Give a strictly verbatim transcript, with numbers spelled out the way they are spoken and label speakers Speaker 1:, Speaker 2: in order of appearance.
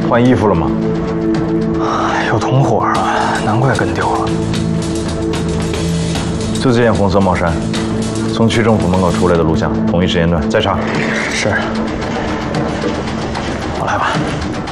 Speaker 1: 换衣服了吗？
Speaker 2: 有同伙啊，难怪跟丢了。
Speaker 1: 就这件红色帽衫，从区政府门口出来的录像，同一时间段，再查。
Speaker 2: 是。我来吧。